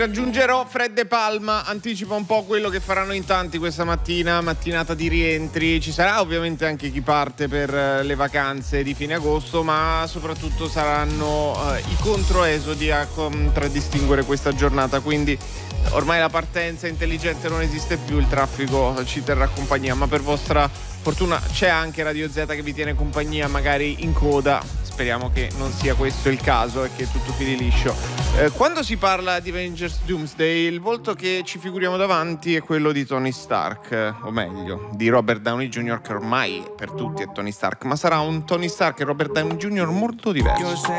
Aggiungerò Fred De Palma, anticipa un po' quello che faranno in tanti questa mattinata di rientri. Ci sarà ovviamente anche chi parte per le vacanze di fine agosto, ma soprattutto saranno i controesodi a contraddistinguere questa giornata, quindi ormai la partenza intelligente non esiste più, il traffico ci terrà compagnia, ma per vostra fortuna c'è anche Radio Z che vi tiene compagnia magari in coda. Speriamo che non sia questo il caso e che tutto fili liscio. Quando si parla di Avengers Doomsday, il volto che ci figuriamo davanti è quello di Tony Stark, o meglio, di Robert Downey Jr., che ormai per tutti è Tony Stark, ma sarà un Tony Stark e Robert Downey Jr. molto diverso.